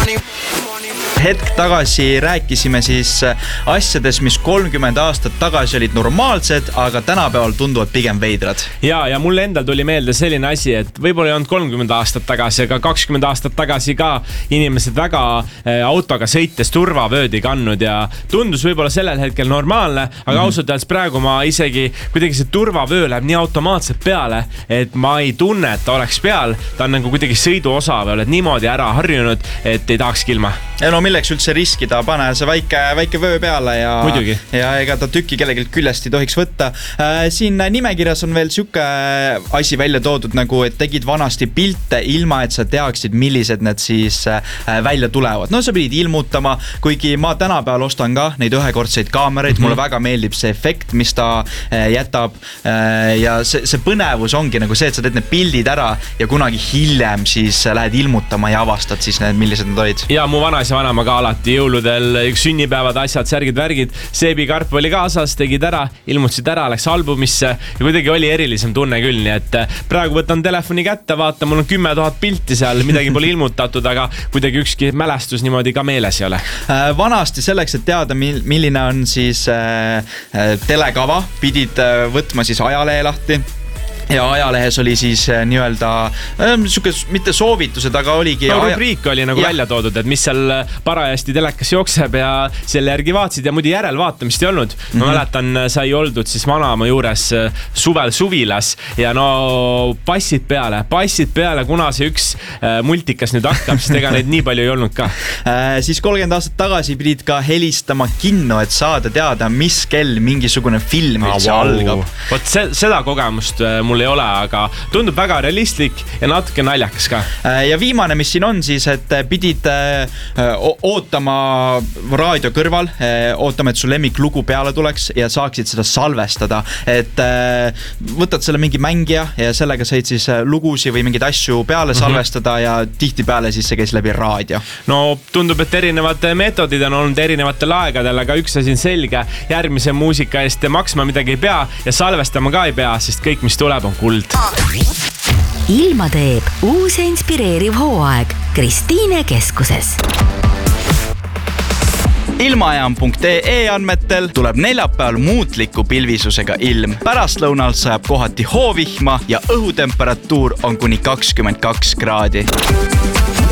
Hetk tagasi rääkisime siis asjades, mis 30 aastat tagasi olid normaalsed, aga tänapäeval tunduvad pigem veidrad. Ja mul endal tuli meelde selline asi, et võib-olla ei olnud 30 aastat tagasi, aga 20 aastat tagasi ka inimesed väga autoga sõites turvavöödi kandnud ja tundus võib-olla sellel hetkel normaalne, aga ausalt öeldes praegu ma isegi kuidagi see turvavöö läheb nii automaatselt peale, et ma ei tunne, et ta oleks peal. Ta on nagu kuidagi sõiduosa või oled niimoodi ära harjunud, et ei tahakski ilma. Ja no milleks üldse riskida, pane see väike vöö peale ja ega ta tükki kellelgi küljest ei tohiks võtta. Siin nimekirjas on veel siuke asi välja toodud, nagu et tegid vanasti pilte ilma, et sa teaksid, millised need siis välja tulevad. No sa pidid ilmutama, kuigi ma tänapäeval ostan ka neid ühekordseid kaameraid, mulle väga meeldib see efekt, mis ta jätab ja see põnevus ongi nagu see, et sa teed need pildid ära ja kunagi hiljem siis lähed ilmutama ja avastad siis need, millised need olid. Ja mu vanema ka alati jõuludel sünnipäevad, asjad, särgid, värgid. Seebikarp oli kaasas, tegid ära, ilmutasid ära, läks albumisse ja kuidagi oli erilisem tunne küll, nii et praegu võtan telefoni kätte, vaatan, mul on 10 000 pilti seal, midagi pole ilmutatud, aga kuidagi ükski mälestus niimoodi ka meeles ei ole. Vanasti selleks, et teada, milline on siis telekava, pidid võtma siis ajalehe lahti. Ja ajalehes oli siis nii-öelda mitte soovitused, aga oligi... No rubriik oli nagu välja toodud, et mis seal parajasti telekas jookseb ja selle järgi vaatsid ja muidu järelvaatamist ei olnud. Ma mäletan, sai oldud siis vanaema juures suvel suvilas ja no passid peale, kuna see üks multikas nüüd hakkab, sest ega neid nii palju ei olnud ka. Siis 30 aastat tagasi pidid ka helistama kinno, et saada teada, mis kell mingisugune film üldse algab. Vot seda kogemust mul ei ole, aga tundub väga realistlik ja natuke naljakas ka. Ja viimane, mis siin on siis, et pidid ootama raadio kõrval, ootama, et su lemmiklugu peale tuleks ja saaksid seda salvestada. Et võtad selle mingi mängija ja sellega said siis lugusi või mingeid asju peale salvestada ja tihti peale siis see käis läbi raadio. No tundub, et erinevad meetodid on olnud erinevatel aegadel, aga üks asi on selge, järgmise muusika eest maksma midagi ei pea ja salvestama ka ei pea, sest kõik, mis tuleb, on kuld. Ilma teeb uus ja inspireeriv hooaeg Kristiine keskuses. Ilmajaam.ee andmetel tuleb neljapäeval muutliku pilvisusega ilm. Pärastlõunal sajab kohati hoovihma ja õhutemperatuur on kuni 22 kraadi.